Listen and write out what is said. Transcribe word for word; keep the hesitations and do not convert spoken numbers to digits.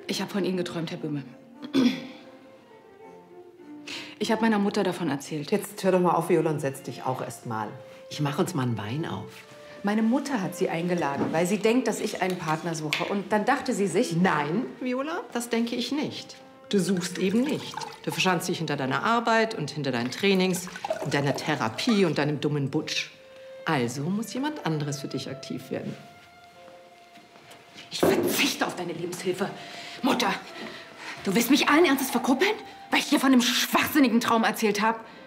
Ich habe von Ihnen geträumt, Herr Böhme. Ich habe meiner Mutter davon erzählt. Jetzt hör doch mal auf, Viola, und setz dich auch erst mal. Ich mache uns mal einen Wein auf. Meine Mutter hat Sie eingeladen, weil sie denkt, dass ich einen Partner suche. Und dann dachte sie sich... Nein, Viola, das denke ich nicht. Du suchst eben nicht. Du verschanzt dich hinter deiner Arbeit und hinter deinen Trainings, in deiner Therapie und deinem dummen Butsch. Also muss jemand anderes für dich aktiv werden. Ich verzichte auf deine Lebenshilfe. Mutter, du willst mich allen Ernstes verkuppeln? Weil ich dir von einem schwachsinnigen Traum erzählt habe?